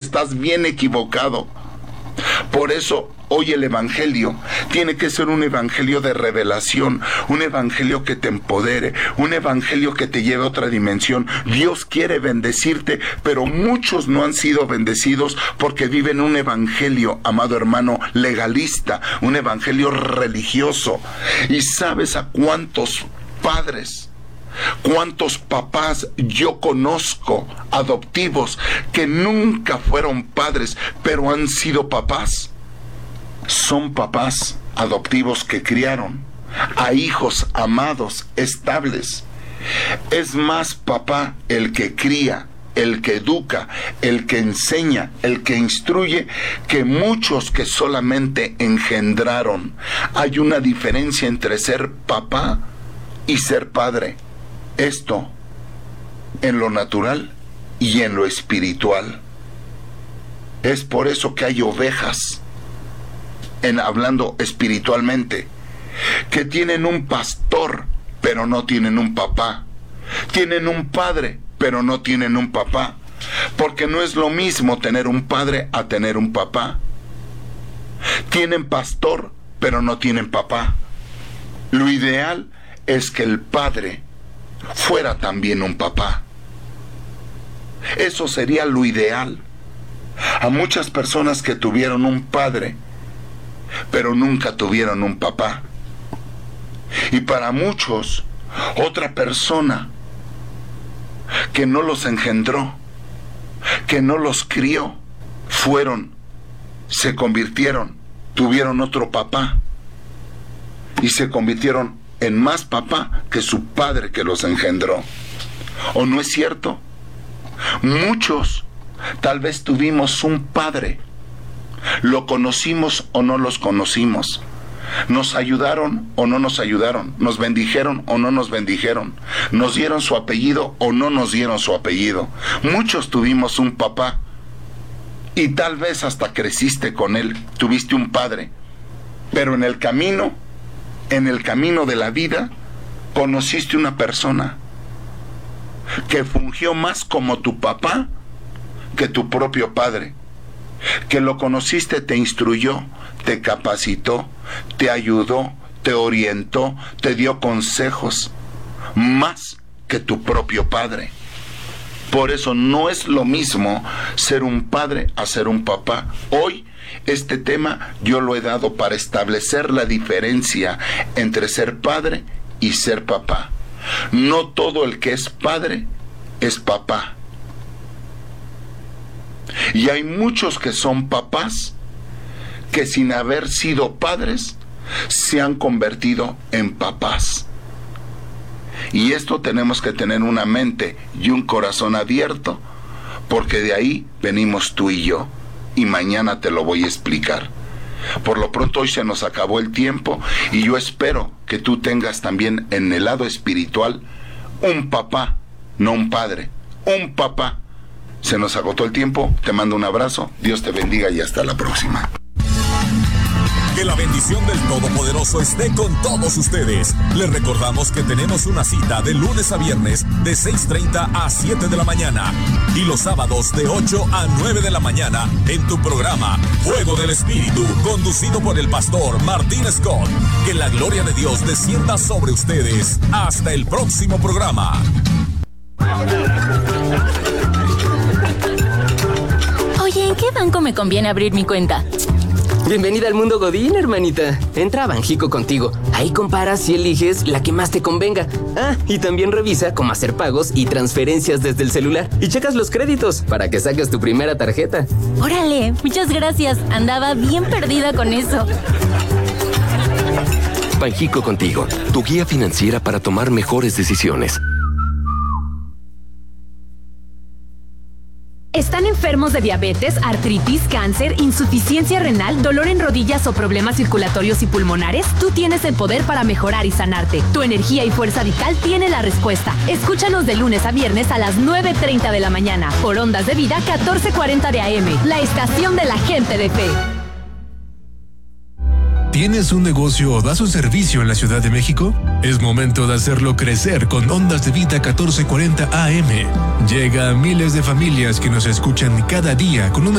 estás bien equivocado. Por eso, hoy el evangelio tiene que ser un evangelio de revelación, un evangelio que te empodere, un evangelio que te lleve a otra dimensión. Dios quiere bendecirte, pero muchos no han sido bendecidos porque viven un evangelio, amado hermano, legalista, un evangelio religioso. ¿Y sabes a cuántos padres, cuántos papás yo conozco adoptivos que nunca fueron padres, pero han sido papás? Son papás adoptivos que criaron a hijos amados, estables. Es más papá el que cría, el que educa, el que enseña, el que instruye, que muchos que solamente engendraron. Hay una diferencia entre ser papá y ser padre. Esto en lo natural y en lo espiritual. Es por eso que hay ovejas, hablando espiritualmente, que tienen un pastor, pero no tienen un papá. Tienen un padre, pero no tienen un papá. Porque no es lo mismo tener un padre a tener un papá. Tienen pastor, pero no tienen papá. Lo ideal es que el padre fuera también un papá. Eso sería lo ideal. A muchas personas que tuvieron un padre, pero nunca tuvieron un papá. Y para muchos, otra persona que no los engendró, que no los crió, se convirtieron, tuvieron otro papá y se convirtieron en más papá que su padre que los engendró. ¿O no es cierto? Muchos tal vez tuvimos un padre, lo conocimos o no los conocimos, nos ayudaron o no nos ayudaron, nos bendijeron o no nos bendijeron, nos dieron su apellido o no nos dieron su apellido. Muchos tuvimos un papá y tal vez hasta creciste con él, tuviste un padre, pero en el camino de la vida, conociste una persona que fungió más como tu papá que tu propio padre, que lo conociste, te instruyó, te capacitó, te ayudó, te orientó, te dio consejos, más que tu propio padre. Por eso no es lo mismo ser un padre a ser un papá. Hoy este tema yo lo he dado para establecer la diferencia entre ser padre y ser papá. No todo el que es padre es papá. Y hay muchos que son papás que sin haber sido padres se han convertido en papás. Y esto tenemos que tener una mente y un corazón abierto, porque de ahí venimos tú y yo. Y mañana te lo voy a explicar. Por lo pronto hoy se nos acabó el tiempo y yo espero que tú tengas también en el lado espiritual un papá, no un padre, un papá. Se nos agotó el tiempo, te mando un abrazo, Dios te bendiga y hasta la próxima. Que la bendición del Todopoderoso esté con todos ustedes. Les recordamos que tenemos una cita de lunes a viernes de 6:30 a 7 de la mañana y los sábados de 8 a 9 de la mañana en tu programa Fuego del Espíritu, conducido por el pastor Martín Scott. Que la gloria de Dios descienda sobre ustedes. Hasta el próximo programa. Oye, ¿en qué banco me conviene abrir mi cuenta? Bienvenida al mundo Godín, hermanita. Entra a Banjico Contigo. Ahí comparas y eliges la que más te convenga. Ah, y también revisa cómo hacer pagos y transferencias desde el celular. Y checas los créditos para que saques tu primera tarjeta. Órale, muchas gracias. Andaba bien perdida con eso. Banjico Contigo, tu guía financiera para tomar mejores decisiones. ¿Están enfermos de diabetes, artritis, cáncer, insuficiencia renal, dolor en rodillas o problemas circulatorios y pulmonares? Tú tienes el poder para mejorar y sanarte. Tu energía y fuerza vital tiene la respuesta. Escúchanos de lunes a viernes a las 9:30 de la mañana por Ondas de Vida 1440 de AM, la estación de la gente de fe. ¿Tienes un negocio o das un servicio en la Ciudad de México? Es momento de hacerlo crecer con Ondas de Vida 1440 AM. Llega a miles de familias que nos escuchan cada día con un